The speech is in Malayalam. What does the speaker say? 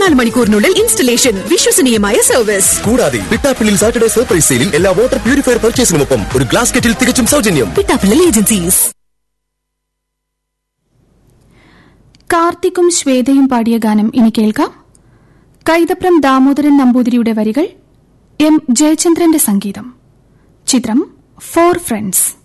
24 മണിക്കൂറിനുള്ളിൽ ഇൻസ്റ്റലേഷൻ, വിശ്വസനീയമായ സർവീസ്. കൂടാതെ പിട്ടാപ്പിള്ളിൽ സാറ്റർഡേ സർപ്രൈസ് സെയിലിൽ എല്ലാ വാട്ടർ പ്യൂരിഫയർ പർച്ചേസിനുമൊപ്പം ഒരു ഗ്ലാസ് കെറ്റിൽ തികച്ചും സൗജന്യം. പിട്ടാപ്പിള്ളിൽ ഏജൻസീസ്. കാർത്തിക്കും ശ്വേതയും പാടിയ ഗാനം ഇനി കേൾക്കാം. കൈതപ്രം ദാമോദരൻ നമ്പൂതിരിയുടെ വരികൾ, എം ജയചന്ദ്രന്റെ സംഗീതം. ചിത്രം 4 ഫ്രണ്ട്സ്.